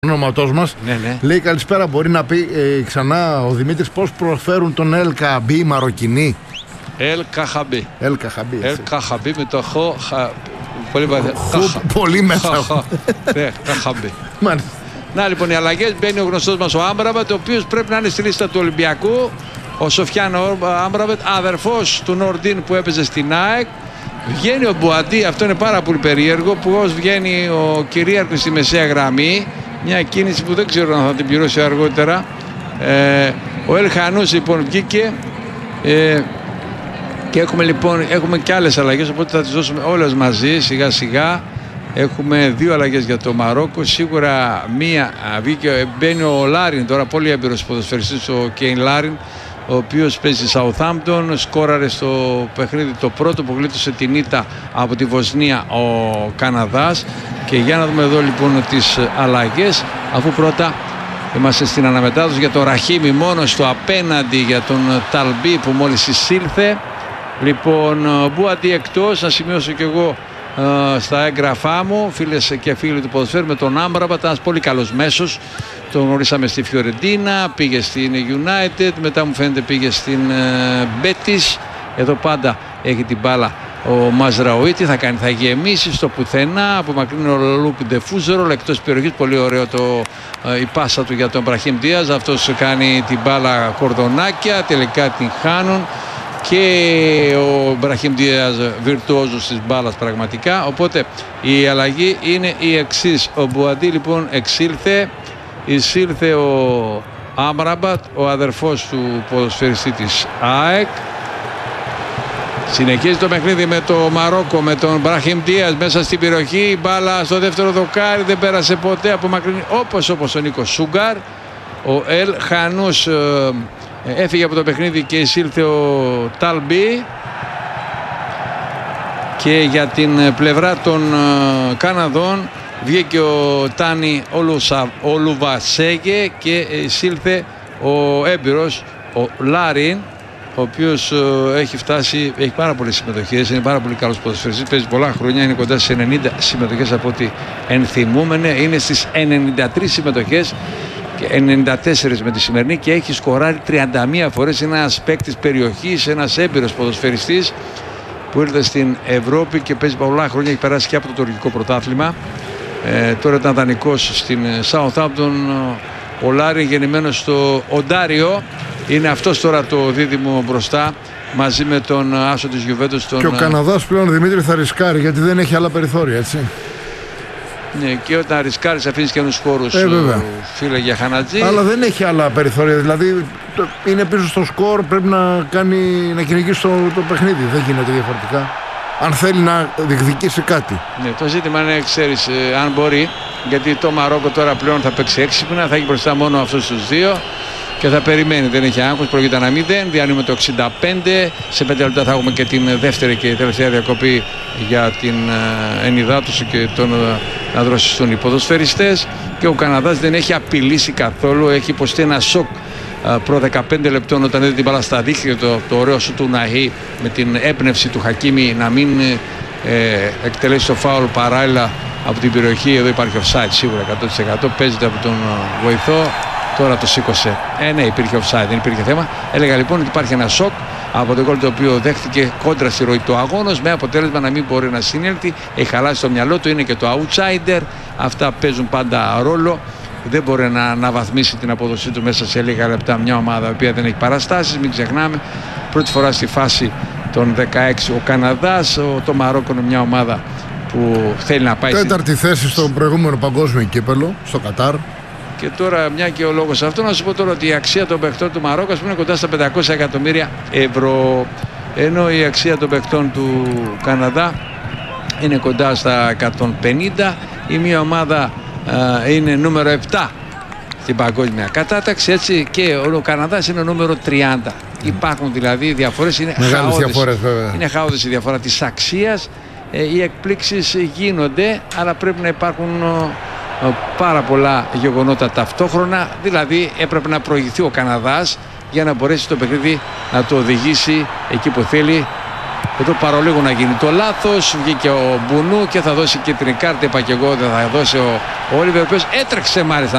ονόματός μας. Ναι. Λέει καλησπέρα, μπορεί να πει ξανά ο Δημήτρης πώς προφέρουν τον El Kaabi οι Μαροκινοί? El Kaabi. El Kaabi. El Kaabi με το χω. Πολύ μέσα. Ναι, Kaabi. Μάλιστα. Να λοιπόν οι αλλαγές. Μπαίνει ο γνωστός μας ο Άμπραμπατ, ο οποίος πρέπει να είναι στη λίστα του Ολυμπιακού. Ο Σοφιάν Άμπραμπατ, αδερφός του Νορντίν που έπαιζε στην ΑΕΚ. Βγαίνει ο Μπουαντί, αυτό είναι πάρα πολύ περίεργο, πώς βγαίνει ο κυρίαρχος στη μεσαία γραμμή. Μια κίνηση που δεν ξέρω αν θα την πληρώσει αργότερα. Ο Ελ Χανούς λοιπόν βγήκε και έχουμε και άλλες αλλαγές, οπότε θα τις δώσουμε όλες μαζί σιγά σιγά. Έχουμε δύο αλλαγές για το Μαρόκο. Σίγουρα μία βγήκε, μπαίνει ο Λάριν τώρα, πολύ έμπειρος ποδοσφαιριστής, ο Κέιν Λάριν, ο οποίος παίζει στη Southampton, σκόραρε στο παιχνίδι το πρώτο που γλίτωσε την ήττα από τη Βοσνία ο Καναδάς. Και για να δούμε εδώ λοιπόν τις αλλαγές, αφού πρώτα είμαστε στην αναμετάδοση για τον Ραχίμι μόνος του απέναντι για τον Ταλμπί που μόλις εισήλθε. Λοιπόν, Μπουαντί εκτός, να σημειώσω και εγώ στα έγγραφά μου, φίλες και φίλοι του ποδοσφαίρου, με τον Άμπραμπατ, ένας πολύ καλός μέσος. Τον γνωρίσαμε στη Φιωρεντίνα, πήγε στην United, μετά μου φαίνεται πήγε στην Betis. Εδώ πάντα έχει την μπάλα ο Μαζραουίτη, θα γεμίσει στο πουθενά, απομακρύνει ο Λουκ Ντεφούζερο εκτός περιοχής, πολύ ωραίο η πάσα του για τον Μπραχίμ Ντίαζ. Αυτός κάνει την μπάλα κορδονάκια, τελικά την χάνουν. Και ο Μπραχίμ Ντίαζ βιρτουόζος της μπάλας πραγματικά. Οπότε η αλλαγή είναι η εξής. Ο Μπουαντί λοιπόν εξήλθε, εισήλθε ο Άμπραμπατ, ο αδερφός του ποδοσφαιριστή της ΑΕΚ. Συνεχίζει το παιχνίδι με το Μαρόκο, με τον Μπραχίμ Ντίαζ μέσα στην περιοχή. Η μπάλα στο δεύτερο δοκάρι, δεν πέρασε ποτέ, απομακρύνει όπως ο Νίκος Σούγκαρ. Ο Ελ Χανούς έφυγε από το παιχνίδι και εισήλθε ο Ταλμπί. Και για την πλευρά των Καναδών βγήκε ο Τάνι Ολουβασέγε και εισήλθε ο έμπειρος ο Λάριν, ο οποίος έχει πάρα πολλές συμμετοχές, είναι πάρα πολύ καλός ποδοσφαιριστής, παίζει πολλά χρόνια, είναι κοντά στις 90 συμμετοχές από ό,τι ενθυμούμενε, είναι στις 93 συμμετοχές και 94 με τη σημερινή και έχει σκοράρει 31 φορές. Είναι ένας παίκτης περιοχής, ένας έμπειρος ποδοσφαιριστής που ήρθε στην Ευρώπη και παίζει πολλά χρόνια, έχει περάσει και από το τουρκικό πρωτάθλημα. Τώρα ήταν δανεικός στην Southampton. Ο Λάρι γεννημένος στο Οντάριο. Είναι αυτός τώρα το δίδυμο μπροστά μαζί με τον άσο της Γιουβέντος. Και ο Καναδάς πλέον, Δημήτρη, θα ρισκάρει γιατί δεν έχει άλλα περιθώρια, έτσι. Ναι, και όταν ρισκάρεις αφήνεις και τους χώρους, φίλε Γιαχανατζή. Αλλά δεν έχει άλλα περιθώρια. Δηλαδή είναι πίσω στο σκορ, πρέπει να κυνηγήσει το παιχνίδι. Δεν γίνεται διαφορετικά. Αν θέλει να διεκδικήσει κάτι. Ναι, το ζήτημα είναι, ξέρεις, αν μπορεί. Γιατί το Μαρόκο τώρα πλέον θα παίξει έξυπνα, θα έχει μπροστά μόνο αυτούς τους δύο και θα περιμένει. Δεν έχει άγχος, προηγείται 1-0, διανύουμε το 65. Σε 5 λεπτά θα έχουμε και την δεύτερη και τελευταία διακοπή για την ενυδάτωση και να δροσιστούν οι ποδοσφαιριστές. Και ο Καναδάς δεν έχει απειλήσει καθόλου, έχει υποστεί ένα σοκ προ 15 λεπτών όταν έδινε την μπάλα στα δίχτυα, το ωραίο σου του Ναχή με την έμπνευση του Χακίμι να μην εκτελέσει το φάουλ παράλληλα από την περιοχή. Εδώ υπάρχει offside σίγουρα 100%, παίζεται από τον βοηθό. Τώρα το σήκωσε. Ναι, υπήρχε offside, δεν υπήρχε θέμα. Έλεγα λοιπόν ότι υπάρχει ένα σοκ από το γκολ το οποίο δέχτηκε κόντρα στη ροή του αγώνος, με αποτέλεσμα να μην μπορεί να συνέλθει. Έχει χαλάσει το μυαλό του, είναι και το outsider. Αυτά παίζουν πάντα ρόλο. Δεν μπορεί να αναβαθμίσει την απόδοσή του μέσα σε λίγα λεπτά μια ομάδα η οποία δεν έχει παραστάσεις. Μην ξεχνάμε, πρώτη φορά στη φάση των 16 ο Καναδάς. Το Μαρόκο είναι μια ομάδα που θέλει να πάει τέταρτη θέση στο προηγούμενο παγκόσμιο κύπελλο στο Κατάρ. Και τώρα, μια και ο λόγος αυτό, να σου πω τώρα ότι η αξία των παιχτών του Μαρόκου είναι κοντά στα 500 εκατομμύρια ευρώ. Ενώ η αξία των παιχτών του Καναδά είναι κοντά στα 150. Η μία ομάδα είναι νούμερο 7 στην παγκόσμια κατάταξη, έτσι, και ο Καναδάς είναι νούμερο 30. Υπάρχουν δηλαδή διαφορές, είναι χαόδες η διαφορά της αξίας. Οι εκπλήξεις γίνονται, αλλά πρέπει να υπάρχουν πάρα πολλά γεγονότα ταυτόχρονα. Δηλαδή έπρεπε να προηγηθεί ο Καναδάς για να μπορέσει το παιχνίδι να το οδηγήσει εκεί που θέλει Εδώ παρολίγο να γίνει το λάθος. Βγήκε ο Μπουνού και θα δώσει κίτρινη κάρτα. Είπα και εγώ δεν θα δώσει ο Όλιβερ, ο οποίος έτρεξε μάλιστα